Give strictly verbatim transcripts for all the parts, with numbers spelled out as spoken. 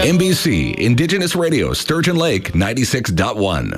N B C Indigenous Radio, Sturgeon Lake, ninety-six point one.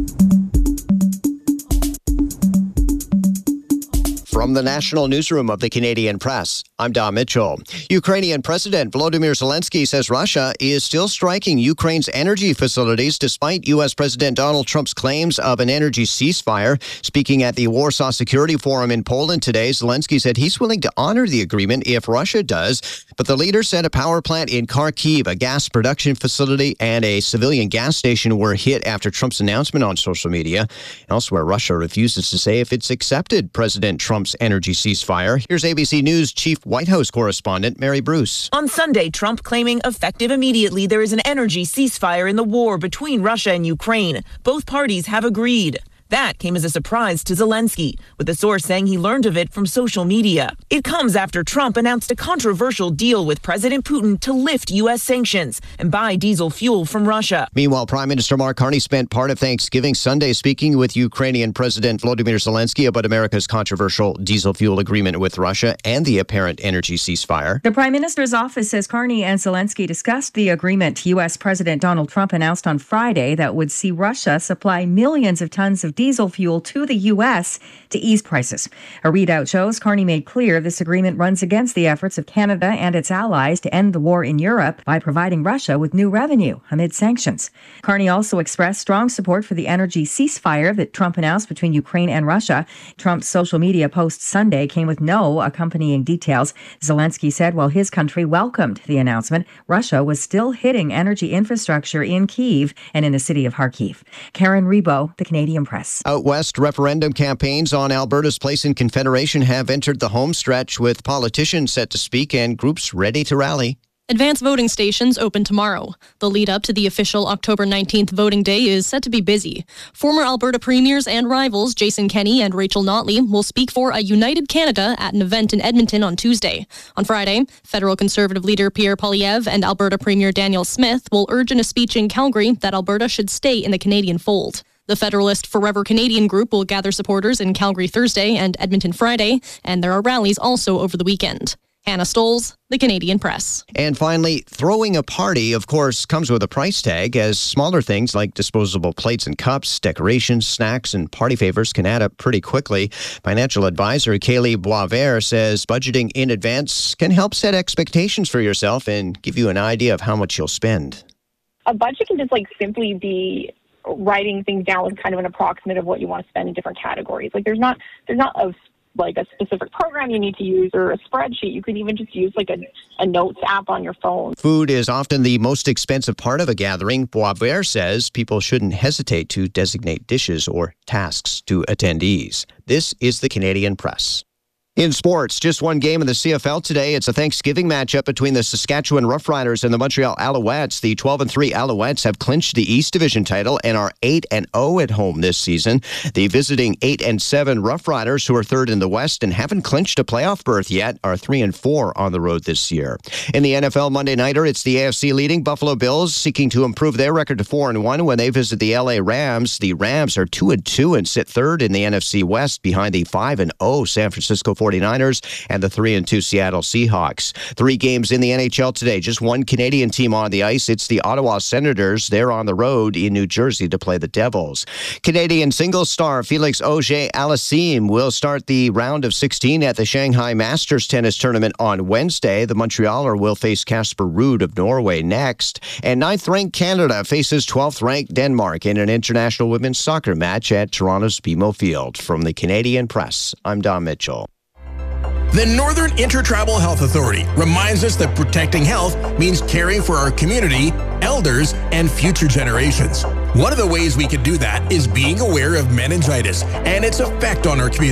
From the National Newsroom of the Canadian Press, I'm Don Mitchell. Ukrainian President Volodymyr Zelensky says Russia is still striking Ukraine's energy facilities despite U S. President Donald Trump's claims of an energy ceasefire. Speaking at the Warsaw Security Forum in Poland today, Zelensky said he's willing to honor the agreement if Russia does. But the leader said a power plant in Kharkiv, a gas production facility, and a civilian gas station were hit after Trump's announcement on social media. Elsewhere, Russia refuses to say if it's accepted President Trump's energy ceasefire. Here's A B C News Chief White House correspondent Mary Bruce. On Sunday, Trump claiming effective immediately there is an energy ceasefire in the war between Russia and Ukraine. Both parties have agreed. That came as a surprise to Zelensky, with a source saying he learned of it from social media. It comes after Trump announced a controversial deal with President Putin to lift U S sanctions and buy diesel fuel from Russia. Meanwhile, Prime Minister Mark Carney spent part of Thanksgiving Sunday speaking with Ukrainian President Volodymyr Zelensky about America's controversial diesel fuel agreement with Russia and the apparent energy ceasefire. The Prime Minister's office says Carney and Zelensky discussed the agreement U S. President Donald Trump announced on Friday that would see Russia supply millions of tons of diesel fuel to the U S to ease prices. A readout shows Carney made clear this agreement runs against the efforts of Canada and its allies to end the war in Europe by providing Russia with new revenue amid sanctions. Carney also expressed strong support for the energy ceasefire that Trump announced between Ukraine and Russia. Trump's social media post Sunday came with no accompanying details. Zelensky said while his country welcomed the announcement, Russia was still hitting energy infrastructure in Kyiv and in the city of Kharkiv. Karen Rebo, The Canadian Press. Out west, referendum campaigns on Alberta's place in Confederation have entered the home stretch, with politicians set to speak and groups ready to rally. Advance voting stations open tomorrow. The lead up to the official October nineteenth voting day is set to be busy. Former Alberta premiers and rivals Jason Kenney and Rachel Notley will speak for a United Canada at an event in Edmonton on Tuesday. On Friday, federal Conservative leader Pierre Poilievre and Alberta Premier Danielle Smith will urge in a speech in Calgary that Alberta should stay in the Canadian fold. The Federalist Forever Canadian group will gather supporters in Calgary Thursday and Edmonton Friday, and there are rallies also over the weekend. Hannah Stoles, The Canadian Press. And finally, throwing a party, of course, comes with a price tag, as smaller things like disposable plates and cups, decorations, snacks, and party favors can add up pretty quickly. Financial advisor Kaylee Boisvert says budgeting in advance can help set expectations for yourself and give you an idea of how much you'll spend. A budget can just like simply be writing things down with kind of an approximate of what you want to spend in different categories. Like there's not there's not a like a specific program you need to use or a spreadsheet. You can even just use like a, a notes app on your phone. Food is often the most expensive part of a gathering. Boisvert says people shouldn't hesitate to designate dishes or tasks to attendees. This is the Canadian Press. In sports, just one game in the C F L today. It's a Thanksgiving matchup between the Saskatchewan Roughriders and the Montreal Alouettes. The twelve and three Alouettes have clinched the East Division title and are eight and oh at home this season. The visiting eight and seven Roughriders, who are third in the West and haven't clinched a playoff berth yet, are three and four on the road this year. In the N F L Monday Nighter, it's the A F C leading Buffalo Bills seeking to improve their record to four and one when they visit the L A Rams. The Rams are two and two and sit third in the N F C West behind the five and oh San Francisco forty-niners and the three and two Seattle Seahawks. Three games in the N H L today. Just one Canadian team on the ice. It's the Ottawa Senators. They're on the road in New Jersey to play the Devils. Canadian singles star Felix Auger-Aliassime will start the round of sixteen at the Shanghai Masters Tennis Tournament on Wednesday. The Montrealer will face Casper Ruud of Norway next. And ninth-ranked Canada faces twelfth-ranked Denmark in an international women's soccer match at Toronto's B M O Field. From the Canadian Press, I'm Don Mitchell. The Northern Intertribal Health Authority reminds us that protecting health means caring for our community, elders, and future generations. One of the ways we can do that is being aware of meningitis and its effect on our community.